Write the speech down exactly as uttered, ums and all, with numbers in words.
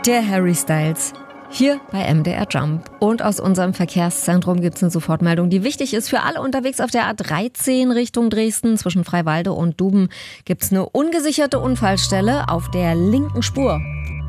Der Harry Styles. Hier bei M D R Jump. Und aus unserem Verkehrszentrum gibt es eine Sofortmeldung, die wichtig ist für alle unterwegs auf der A dreizehn Richtung Dresden. Zwischen Freiwalde und Duben gibt es eine ungesicherte Unfallstelle auf der linken Spur.